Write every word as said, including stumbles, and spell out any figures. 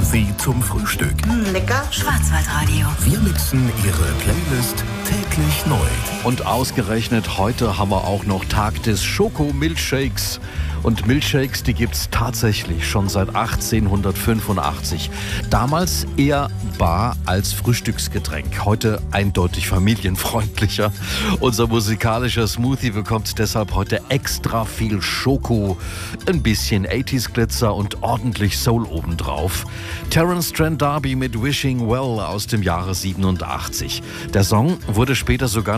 Smoothie zum Frühstück. Mm, lecker. Schwarzwaldradio. Wir mixen Ihre Playlist täglich neu. Und ausgerechnet heute haben wir auch noch Tag des Schoko-Milchshakes. Und Milchshakes, die gibt's tatsächlich schon seit achtzehnhundertfünfundachtzig. Damals eher bar als Frühstücksgetränk. Heute eindeutig familienfreundlicher. Unser musikalischer Smoothie bekommt deshalb heute extra viel Schoko, ein bisschen achtziger Glitzer und ordentlich Soul obendrauf. Terence Trent D'Arby mit Wishing Well aus dem Jahre siebenundachtzig. Der Song wurde später sogar